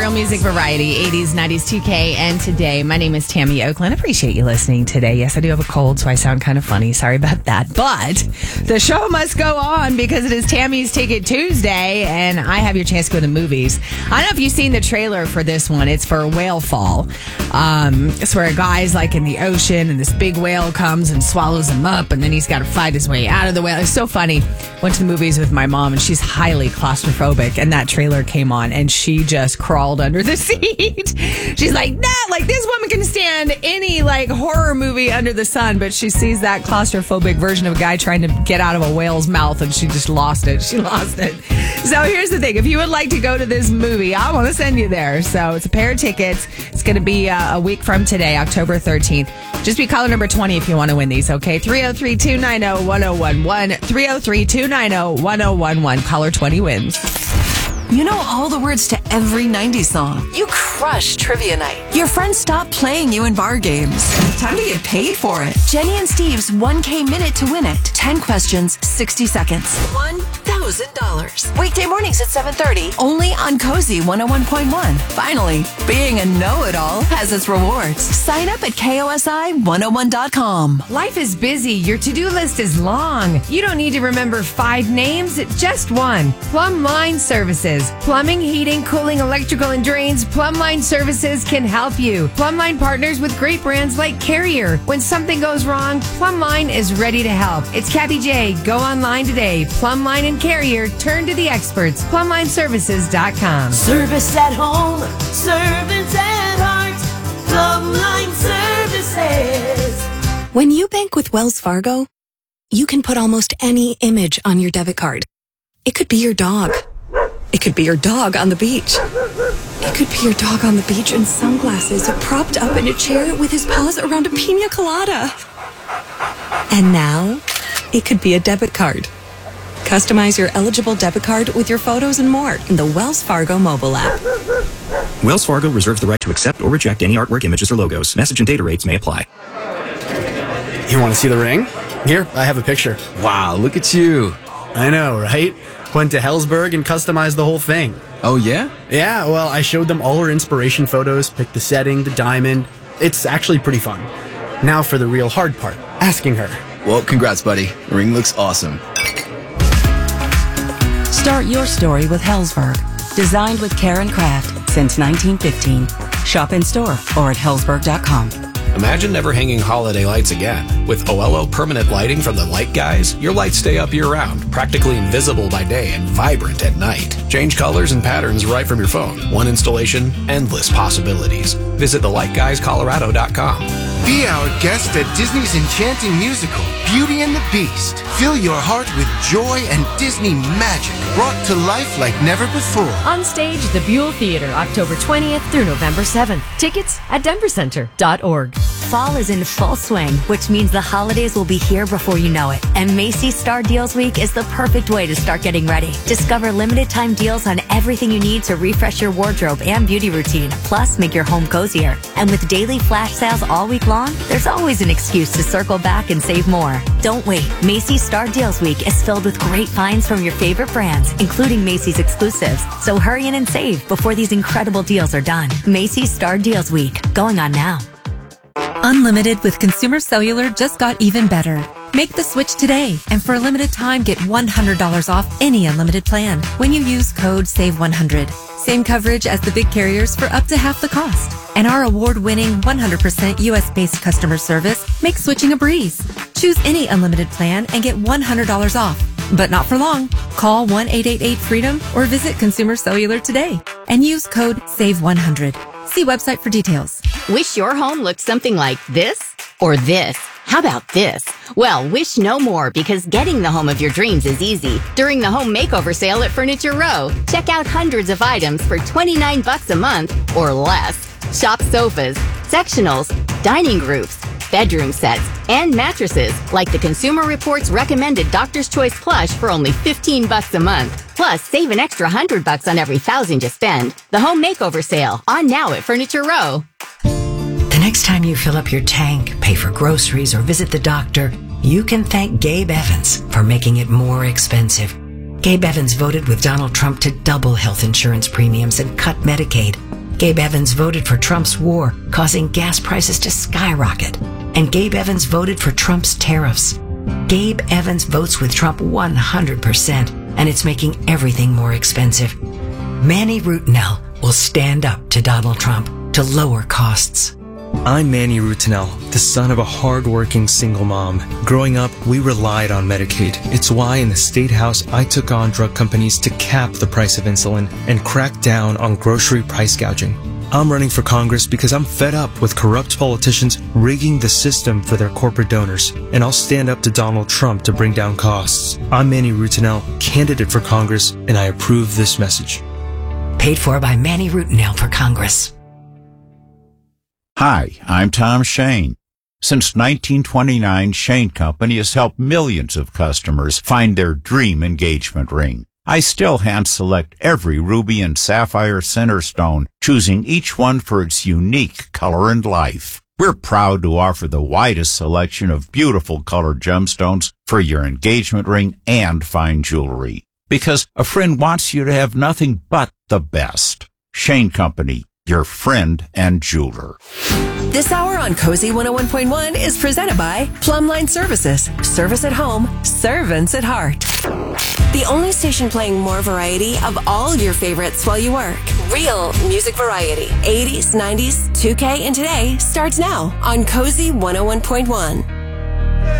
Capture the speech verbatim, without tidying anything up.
Real Music Variety, eighties, nineties, two K, and today. My name is Tammy Oakland. Appreciate you listening today. Yes, I do have a cold, so I sound kind of funny. Sorry about that. But the show must go on because it is Tammy's Ticket Tuesday, and I have your chance to go to the movies. I don't know if you've seen the trailer for this one. It's for Whale Fall. Um, it's where a guy's like in the ocean, and this big whale comes and swallows him up, and then he's got to fight his way out of the whale. It's so funny. Went to the movies with my mom, and she's highly claustrophobic, and that trailer came on, and she just crawled under the seat. She's like, nah, like this woman can stand any like horror movie under the sun, but she sees that claustrophobic version of a guy trying to get out of a whale's mouth, and she just lost it. She lost it. So here's the thing. If you would like to go to this movie, I want to send you there. So it's a pair of tickets. It's going to be uh, a week from today, October thirteenth. Just be caller number twenty if you want to win these, okay? three oh three, two nine oh, one oh one one. three oh three, two nine oh, one oh one one. Caller twenty wins. You know all the words to every nineties song. You crush trivia night. Your friends stop playing you in bar games. Time to get paid for it. Jenny and Steve's one K minute to win it. ten questions, sixty seconds. one thousand dollars. Weekday mornings at seven thirty. Only on Cozy one oh one point one. Finally, being a know-it-all has its rewards. Sign up at K O S I one oh one dot com. Life is busy. Your to-do list is long. You don't need to remember five names, just one. Plumbline Services. Plumbing, heating, cooling, electrical, and drains. Plumbline Services can help you. Plumbline partners with great brands like Carrier. When something goes wrong, Plumbline is ready to help. It's Kathy J. Go online today. Plumbline and Carrier. Turn to the experts. Plumbline Services dot com. Service at home. Service at heart. Plumbline Services. When you bank with Wells Fargo, you can put almost any image on your debit card. It could be your dog. It could be your dog on the beach. It could be your dog on the beach in sunglasses, propped up in a chair with his paws around a pina colada. And now, it could be a debit card. Customize your eligible debit card with your photos and more in the Wells Fargo mobile app. Wells Fargo reserves the right to accept or reject any artwork, images, or logos. Message and data rates may apply. You want to see the ring? Here, I have a picture. Wow, look at you. I know, right? Went to Helzberg and customized the whole thing. Oh, yeah? Yeah, well, I showed them all her inspiration photos, picked the setting, the diamond. It's actually pretty fun. Now for the real hard part, asking her. Well, congrats, buddy. The ring looks awesome. Start your story with Helzberg. Designed with care and craft since nineteen fifteen. Shop in store or at helzberg dot com. Imagine never hanging holiday lights again. With O L O permanent lighting from the Light Guys, your lights stay up year-round, practically invisible by day and vibrant at night. Change colors and patterns right from your phone. One installation, endless possibilities. Visit the light guys colorado dot com. Be our guest at Disney's enchanting musical, Beauty and the Beast. Fill your heart with joy and Disney magic brought to life like never before. On stage, the Buell Theater, October twentieth through November seventh. Tickets at denver center dot org. Fall is in full swing, which means the holidays will be here before you know it. And Macy's Star Deals Week is the perfect way to start getting ready. Discover limited time deals on everything you need to refresh your wardrobe and beauty routine, plus make your home cozier. And with daily flash sales all week long, there's always an excuse to circle back and save more. Don't wait. Macy's Star Deals Week is filled with great finds from your favorite brands, including Macy's exclusives. So hurry in and save before these incredible deals are done. Macy's Star Deals Week, going on now. Unlimited with Consumer Cellular just got even better. Make the switch today, and for a limited time, get one hundred dollars off any unlimited plan when you use code save one hundred. Same coverage as the big carriers for up to half the cost. And our award-winning one hundred percent U S-based customer service makes switching a breeze. Choose any unlimited plan and get one hundred dollars off. But not for long. Call one eight eight eight freedom or visit Consumer Cellular today and use code save one hundred. See website for details. Wish your home looked something like this or this. How about this? Well, wish no more, because getting the home of your dreams is easy. During the home makeover sale at Furniture Row, check out hundreds of items for twenty-nine bucks a month or less. Shop sofas, sectionals, dining groups, bedroom sets, and mattresses like the Consumer Reports recommended Doctor's Choice Plush for only fifteen bucks a month. Plus, save an extra one hundred bucks on every thousand you spend. The home makeover sale, on now at Furniture Row. The next time you fill up your tank, pay for groceries, or visit the doctor, you can thank Gabe Evans for making it more expensive. Gabe Evans voted with Donald Trump to double health insurance premiums and cut Medicaid. Gabe Evans voted for Trump's war, causing gas prices to skyrocket. And Gabe Evans voted for Trump's tariffs. Gabe Evans votes with Trump one hundred percent, and it's making everything more expensive. Manny Rutinel will stand up to Donald Trump to lower costs. I'm Manny Rutinel, the son of a hard-working single mom. Growing up, we relied on Medicaid. It's why in the State House, I took on drug companies to cap the price of insulin and crack down on grocery price gouging. I'm running for Congress because I'm fed up with corrupt politicians rigging the system for their corporate donors, and I'll stand up to Donald Trump to bring down costs. I'm Manny Rutinel, candidate for Congress, and I approve this message. Paid for by Manny Rutinel for Congress. Hi, I'm Tom Shane. Since nineteen twenty-nine, Shane Company has helped millions of customers find their dream engagement ring. I still hand-select every ruby and sapphire center stone, choosing each one for its unique color and life. We're proud to offer the widest selection of beautiful colored gemstones for your engagement ring and fine jewelry. Because a friend wants you to have nothing but the best. Shane Company, your friend and jeweler. This hour on Cozy one oh one point one is presented by Plumline Services. Service at home, servants at heart. The only station playing more variety of all your favorites while you work. Real music variety. eighties, nineties, two K, and today starts now on Cozy one oh one point one.